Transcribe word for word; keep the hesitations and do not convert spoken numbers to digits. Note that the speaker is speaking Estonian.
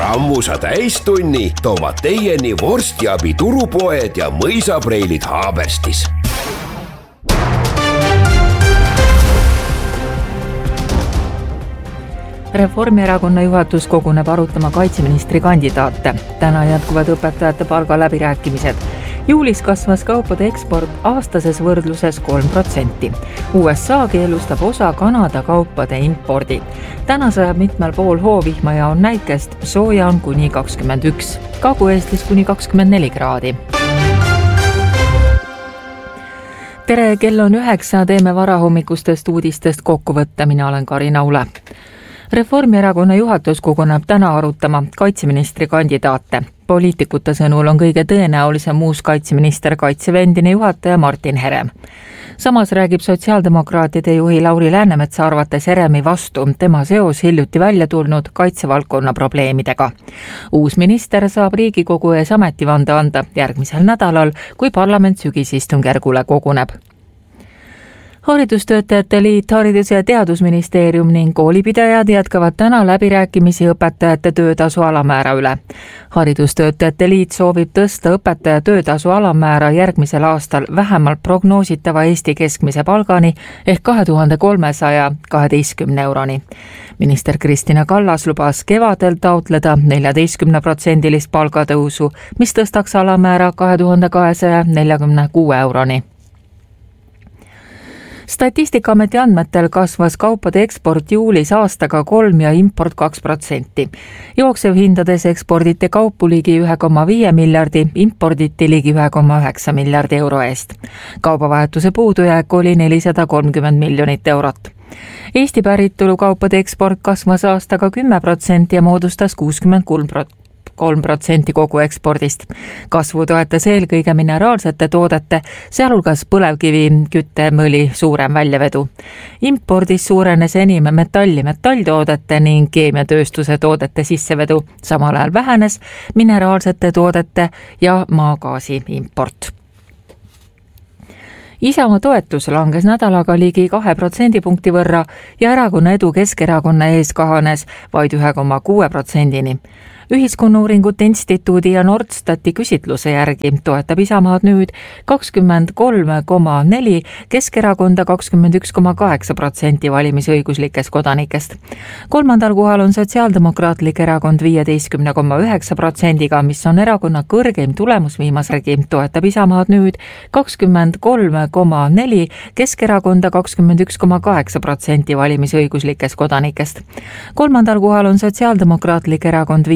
Sammusa täistunni toovad teieni vorstiabi turupoed ja mõisapreilid Haaberstis. Reformierakonna juhatus koguneb arutama kaitseministri kandidaate. Täna jätkuvad õpetajate palga läbirääkimised. Juulis kasvas kaupade eksport aastases võrdluses kolm protsenti. U S A keelustab osa Kanada kaupade impordi. Täna sajab mitmel pool hoovihma ja on näikest, sooja on kuni kakskümmend üks. Kagu-Eestis kuni kakskümmend neli kraadi. Tere, kell on üheksa, teeme varahommikustest uudistest kokkuvõtte, mina olen Karina Ule. Reformierakonna juhatus koguneb täna arutama kaitseministri kandidaate. Poliitikute sõnul on kõige tõenäolisem uus kaitseminister Kaitseväe endine juhataja Martin Herem. Samas räägib sotsiaaldemokraatide juhi Lauri Läänemetsa arvates Heremi vastu tema seos hiljuti välja tulnud kaitsevaldkonna probleemidega. Uus minister saab Riigikogu ees ametivande anda järgmisel nädalal, kui parlament sügisistungjärgule koguneb. Haridustöötajate liit, Haridus- ja Teadusministeerium ning koolipidajad jätkavad täna läbirääkimisi õpetajate töötasu alamäära üle. Haridustöötajate liit soovib tõsta õpetaja töötasu alamäära järgmisel aastal vähemalt prognoositava Eesti keskmise palgani ehk kahe tuhande kolmesaja kaheteistkümne euroni. Minister Kristina Kallas lubas kevadel taotleda neljateistkümne protsendilist palgatõusu, mis tõstaks alamäära kahe tuhande kahesaja neljakümne kuue euroni. Statistikaameti andmetel kasvas kaupade eksport juulis aastaga kolm ja import kaks protsenti. Jooksevhindades eksporditi kaupu ligi ühe koma viie miljardi, imporditi ligi ühe koma üheksa miljardi euro eest. Kaubavahetuse puudujääk oli nelisada kolmkümmend miljonit eurot. Eesti päritolu kaupade eksport kasvas aastaga kümme protsenti ja moodustas kuuskümmend kolm protsenti kogu ekspordist. Kasvu toetas eelkõige mineraalsete toodete, sealhulgas põlevkivi, kütte, mõli suurem väljavedu. Impordis suurenes enim metalli metalltoodete ning keemiatööstuse toodete sissevedu, samal ajal vähenes mineraalsete toodete ja maagaasi import. Isamaa toetus langes nädalaga ligi kahe protsendipunkti võrra ja erakonna edu Keskerakonna ees kahanes vaid ühe koma kuue protsendini. Ühiskonnauuringute instituudi ja Nordstati küsitluse järgi toetab Isamaad nüüd kakskümmend kolm koma neli, Keskerakonda kakskümmend üks koma kaheksa protsenti valimisõiguslikest kodanikest. Kolmandal kohal on Sotsiaaldemokraatlik erakond viieteistkümne koma üheksa protsendiga, mis on erakonna kõrgeim tulemus viimasregi, toetab Isamaad nüüd kakskümmend kolm koma neli, Keskerakonda kakskümmend üks koma kaheksa protsenti valimisõiguslikest kodanikest. Kolmandal kohal on Sotsiaaldemokraatlik erakond